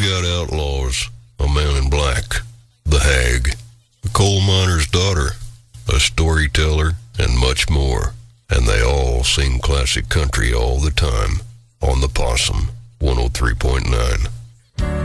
got outlaws, a man in black, the hag, a coal miner's daughter, a storyteller, and much more. And they all sing classic country all the time on the Possum 103.9.